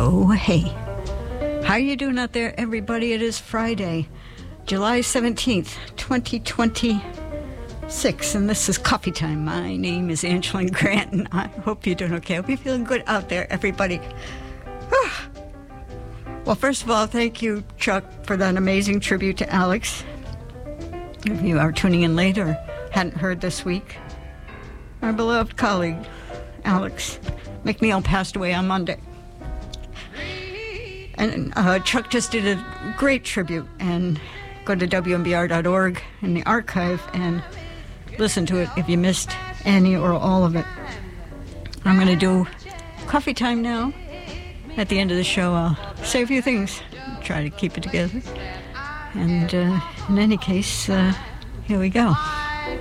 Oh, hey. How are you doing out there, everybody? It is Friday, July 17th, 2026, and this is Coffee Time. My name is Angeline Grant, and I hope you're doing okay. I hope you're feeling good out there, everybody. Well, first of all, thank you, Chuck, for that amazing tribute to Alex. If you are tuning in late or hadn't heard this week, our beloved colleague, Alex McNeil, passed away on Monday. And Chuck just did a great tribute, and go to WMBR.org in the archive and listen to it if you missed any or all of it. I'm going to do coffee time now. At the end of the show, I'll say a few things, try to keep it together. And in any case, here we go.